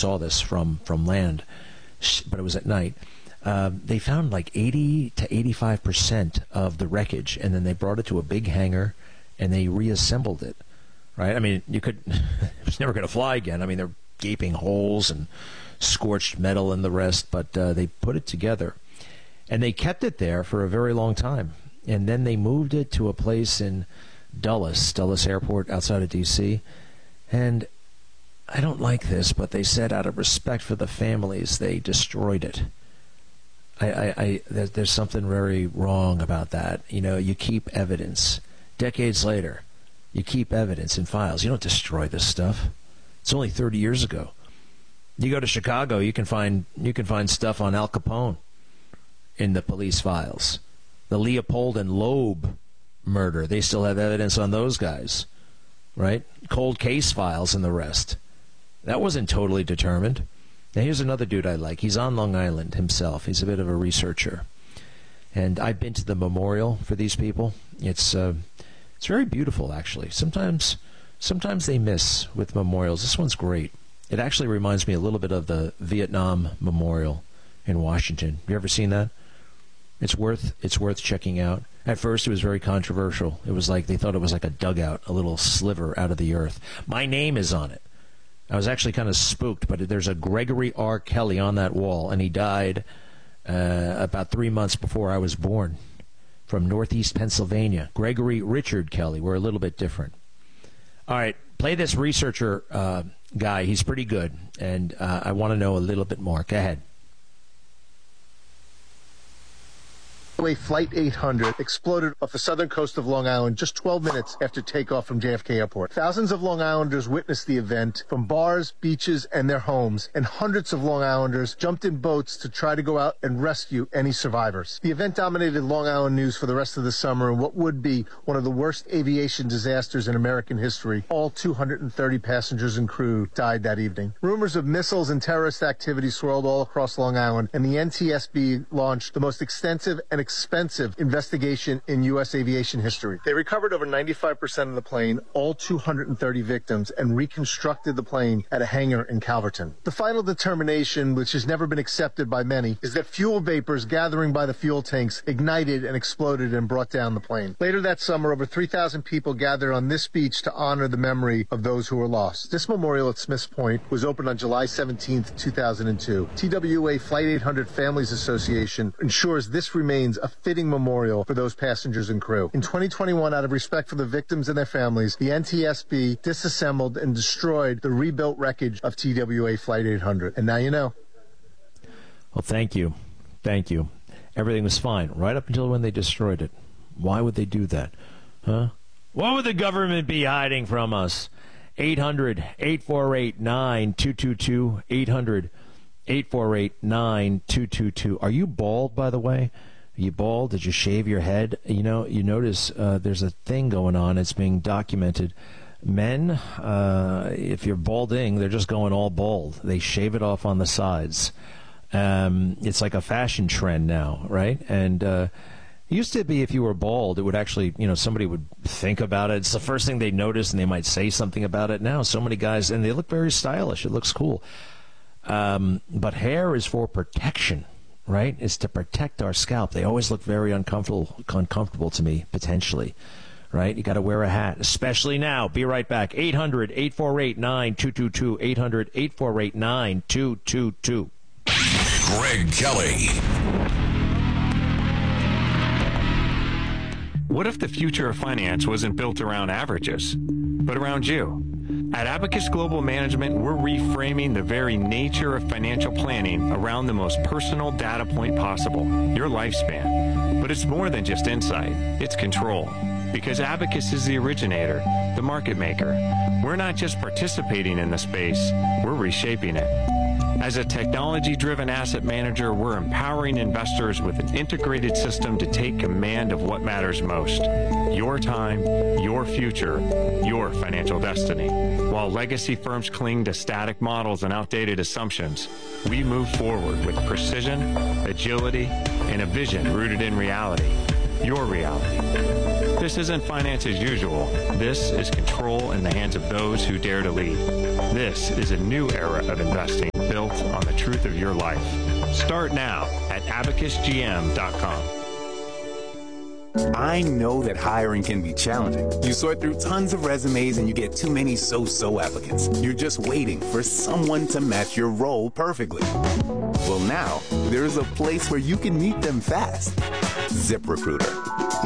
saw this from land, but it was at night. They found like 80 to 85% of the wreckage, and then they brought it to a big hangar, and they reassembled it. Right? I mean, it was never going to fly again. I mean, there are gaping holes and scorched metal and the rest, but they put it together, and they kept it there for a very long time. And then they moved it to a place in Dulles Airport outside of D.C., and I don't like this, but they said out of respect for the families, they destroyed it. There's something very wrong about that. You know, you keep evidence. Decades later, you keep evidence in files. You don't destroy this stuff. It's only 30 years ago. You go to Chicago, you can find stuff on Al Capone in the police files. The Leopold and Loeb murder, they still have evidence on those guys, right? Cold case files and the rest. That wasn't totally determined. Now, here's another dude I like. He's on Long Island himself. He's a bit of a researcher. And I've been to the memorial for these people. It's very beautiful, actually. Sometimes they miss with memorials. This one's great. It actually reminds me a little bit of the Vietnam Memorial in Washington. You ever seen that? It's worth checking out. At first, it was very controversial. It was like they thought it was like a dugout, a little sliver out of the earth. My name is on it. I was actually kind of spooked, but there's a Gregory R. Kelly on that wall, and he died about 3 months before I was born, from Northeast Pennsylvania. Gregory Richard Kelly. We're a little bit different. All right, play this researcher guy. He's pretty good, and I want to know a little bit more. Go ahead. Flight 800 exploded off the southern coast of Long Island just 12 minutes after takeoff from JFK Airport. Thousands of Long Islanders witnessed the event from bars, beaches, and their homes, and hundreds of Long Islanders jumped in boats to try to go out and rescue any survivors. The event dominated Long Island news for the rest of the summer in what would be one of the worst aviation disasters in American history. All 230 passengers and crew died that evening. Rumors of missiles and terrorist activity swirled all across Long Island, and the NTSB launched the most extensive and expensive investigation in U.S. aviation history. They recovered over 95% of the plane, all 230 victims, and reconstructed the plane at a hangar in Calverton. The final determination, which has never been accepted by many, is that fuel vapors gathering by the fuel tanks ignited and exploded and brought down the plane. Later that summer, over 3,000 people gathered on this beach to honor the memory of those who were lost. This memorial at Smith's Point was opened on July 17, 2002. TWA Flight 800 Families Association ensures this remains a fitting memorial for those passengers and crew. In 2021, out of respect for the victims and their families, the NTSB disassembled and destroyed the rebuilt wreckage of TWA Flight 800. And now you know. Well, thank you. Thank you. Everything was fine right up until when they destroyed it. Why would they do that? Huh? What would the government be hiding from us? 800-848-9222. 800-848-9222. Are you bald, by the way? Are you bald? Did you shave your head? You know, you notice there's a thing going on. It's being documented. Men, if you're balding, they're just going all bald. They shave it off on the sides. It's like a fashion trend now, right? And it used to be if you were bald, it would actually, somebody would think about it. It's the first thing they notice, and they might say something about it. Now, so many guys, and they look very stylish. It looks cool. But hair is for protection, right? It's to protect our scalp. They always look very uncomfortable to me, potentially, right? You got to wear a hat, especially now. Be right back. 800-848-9222. 800-848-9222. Greg Kelly. What if the future of finance wasn't built around averages, but around you? At Abacus Global Management, we're reframing the very nature of financial planning around the most personal data point possible, your lifespan. But it's more than just insight, it's control. Because Abacus is the originator, the market maker. We're not just participating in the space, we're reshaping it. As a technology-driven asset manager, we're empowering investors with an integrated system to take command of what matters most. Your time, your future, your financial destiny. While legacy firms cling to static models and outdated assumptions, we move forward with precision, agility, and a vision rooted in reality. Your reality. This isn't finance as usual. This is control in the hands of those who dare to lead. This is a new era of investing built on the truth of your life. Start now at abacusgm.com. I know that hiring can be challenging. You sort through tons of resumes and you get too many so-so applicants. You're just waiting for someone to match your role perfectly. Well, now there's a place where you can meet them fast. ZipRecruiter.